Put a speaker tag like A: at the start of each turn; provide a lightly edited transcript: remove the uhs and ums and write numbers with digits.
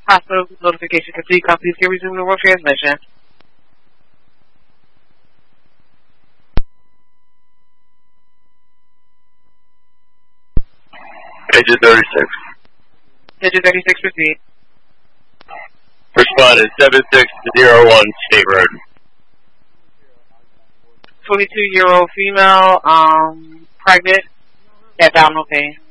A: Hospital notification complete. Companies can resume normal transmission.
B: Engine 36.
A: Engine 36, proceed.
B: Responded 7601 State Road.
A: 22-year-old female, pregnant, abdominal pain.